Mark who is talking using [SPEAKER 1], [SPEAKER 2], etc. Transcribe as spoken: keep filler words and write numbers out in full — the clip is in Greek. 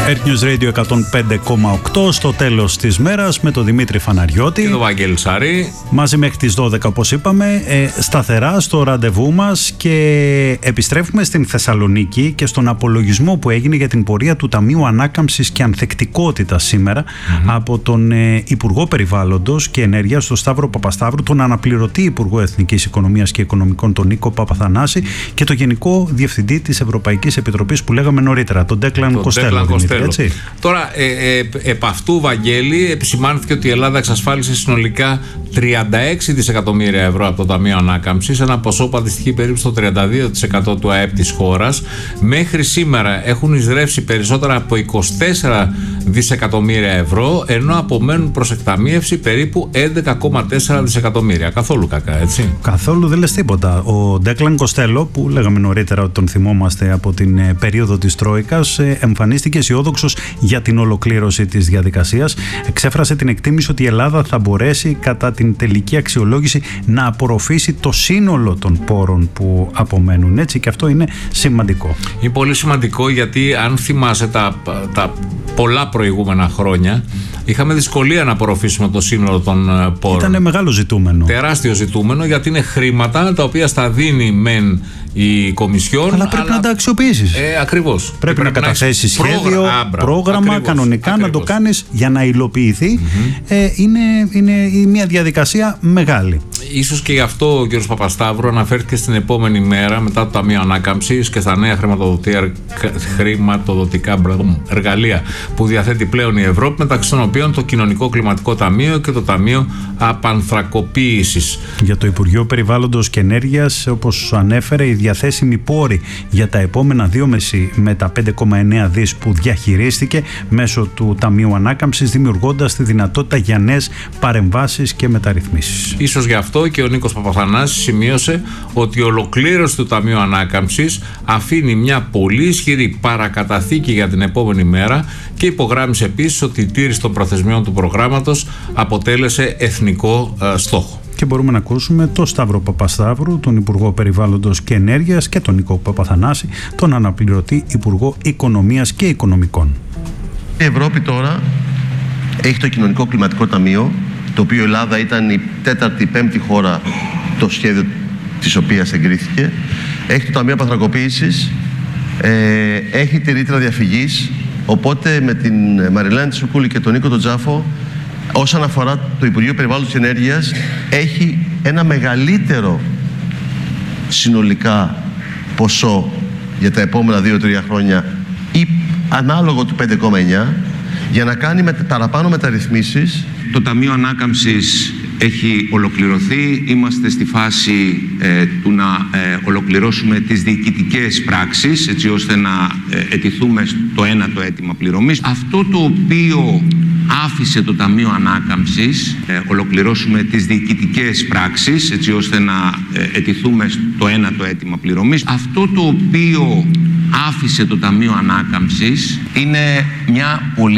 [SPEAKER 1] Earth News Radio εκατόν πέντε κόμμα οκτώ στο τέλος της μέρας με τον Δημήτρη Φαναριώτη
[SPEAKER 2] και τον Βαγγέλη Σαρή.
[SPEAKER 1] Μαζί μέχρι τις δώδεκα, όπως είπαμε, ε, σταθερά στο ραντεβού μας, και επιστρέφουμε στην Θεσσαλονίκη και στον απολογισμό που έγινε για την πορεία του Ταμείου Ανάκαμψης και Ανθεκτικότητας σήμερα mm-hmm. από τον ε, Υπουργό Περιβάλλοντος και Ενέργειας, τον Σταύρο Παπασταύρου, τον αναπληρωτή Υπουργό Εθνικής Οικονομίας και Οικονομικών, τον Νίκο Παπαθανάση, και τον Γενικό Διευθυντή της Ευρωπαϊκής Επιτροπής που λέγαμε νωρίτερα, τον Ντέκλαν Κοστέλο.
[SPEAKER 2] Τώρα, ε, ε, επ' αυτού, Βαγγέλη, επισημάνθηκε ότι η Ελλάδα εξασφάλισε συνολικά τριάντα έξι δισεκατομμύρια ευρώ από το Ταμείο Ανάκαμψης, ένα ποσό που αντιστοιχεί περίπου στο τριάντα δύο τοις εκατό του ΑΕΠ της χώρας. Μέχρι σήμερα έχουν εισρεύσει περισσότερα από είκοσι τέσσερα δισεκατομμύρια ευρώ, ενώ απομένουν προς εκταμείευση περίπου έντεκα κόμμα τέσσερα δισεκατομμύρια. Καθόλου κακά, έτσι.
[SPEAKER 1] Καθόλου δεν λες τίποτα. Ο Ντέκλαν Κοστέλο, που λέγαμε νωρίτερα ότι τον θυμόμαστε από την ε, περίοδο της Τρόικας, ε, εμφανίστηκε αισιόδοξος για την ολοκλήρωση της διαδικασίας. Εξέφρασε την εκτίμηση ότι η Ελλάδα θα μπορέσει κατά την τελική αξιολόγηση να απορροφήσει το σύνολο των πόρων που απομένουν. Έτσι, και αυτό είναι σημαντικό.
[SPEAKER 2] Είναι πολύ σημαντικό, γιατί αν θυμάσαι τα, τα πολλά προηγούμενα χρόνια, είχαμε δυσκολία να απορροφήσουμε το σύνολο των πόρων.
[SPEAKER 1] Ήταν μεγάλο ζητούμενο.
[SPEAKER 2] Τεράστιο ζητούμενο, γιατί είναι χρήματα τα οποία στα δίνει μεν η Κομισιόν.
[SPEAKER 1] Αλλά πρέπει αλλά... να τα αξιοποιήσεις.
[SPEAKER 2] Ε, ακριβώς.
[SPEAKER 1] Πρέπει, πρέπει να καταθέσεις σχέδιο,
[SPEAKER 2] πρόγραμμα, άμπρα,
[SPEAKER 1] πρόγραμμα,
[SPEAKER 2] ακριβώς,
[SPEAKER 1] κανονικά
[SPEAKER 2] ακριβώς.
[SPEAKER 1] να το κάνεις για να υλοποιηθεί.
[SPEAKER 2] Mm-hmm.
[SPEAKER 1] Ε, είναι, είναι μια διαδικασία μεγάλη.
[SPEAKER 2] Ίσως και γι' αυτό ο κ. Παπασταύρου αναφέρθηκε στην επόμενη μέρα, μετά το Ταμείο Ανάκαμψης και στα νέα χρηματοδοτικά εργαλεία που διαθέτει πλέον η Ευρώπη, μεταξύ των οποίων το Κοινωνικό Κλιματικό Ταμείο και το Ταμείο Απανθρακοποίησης.
[SPEAKER 1] Για το Υπουργείο Περιβάλλοντος και Ενέργειας, όπως ανέφερε, οι διαθέσιμοι πόροι για τα επόμενα δύο μισή με τα πέντε κόμμα εννέα δις που διαχειρίστηκε μέσω του Ταμείου Ανάκαμψης, δημιουργώντας τη δυνατότητα για νέες παρεμβάσεις και μεταρρυθμίσεις.
[SPEAKER 2] Ίσως γι' αυτό και ο Νίκος Παπαθανάσης σημείωσε ότι η ολοκλήρωση του Ταμείου Ανάκαμψης αφήνει μια πολύ ισχυρή παρακαταθήκη για την επόμενη μέρα, και υπογράμμισε επίσης ότι η τήρηση των προθεσμιών του προγράμματος αποτέλεσε εθνικό ε, στόχο.
[SPEAKER 1] Και μπορούμε να ακούσουμε τον Σταύρο Παπασταύρου, τον Υπουργό Περιβάλλοντος και Ενέργειας, και τον Νίκο Παπαθανάση, τον αναπληρωτή Υπουργό Οικονομίας και Οικονομικών.
[SPEAKER 3] Η Ευρώπη τώρα έχει το Κοινωνικό Κλιματικό Ταμείο, το οποίο η Ελλάδα ήταν η τέταρτη, πέμπτη χώρα το σχέδιο της οποίας εγκρίθηκε. Έχει το Ταμείο Απανθρακοποίησης, ε, έχει τη ρήτρα διαφυγής, οπότε με την Μαριλάνη Τσουκούλη και τον Νίκο τον Τζάφο, όσον αφορά το Υπουργείο Περιβάλλοντος και Ενέργειας, έχει ένα μεγαλύτερο συνολικά ποσό για τα επόμενα δύο τρία χρόνια, ή ανάλογο του πέντε κόμμα εννέα, για να κάνει με, παραπάνω μεταρρυθμίσεις.
[SPEAKER 4] Το Ταμείο Ανάκαμψης έχει ολοκληρωθεί. Είμαστε στη φάση ε, του να ε, ολοκληρώσουμε τις διοικητικές πράξεις, έτσι ώστε να ε, αιτηθούμε στο ένατο αίτημα πληρωμής. Αυτό το οποίο άφησε το Ταμείο Ανάκαμψης, ε, ολοκληρώσουμε τις διοικητικές πράξεις, έτσι ώστε να ε, αιτηθούμε στο ένατο αίτημα πληρωμής. Αυτό το οποίο άφησε το Ταμείο Ανάκαμψης είναι μια πολύ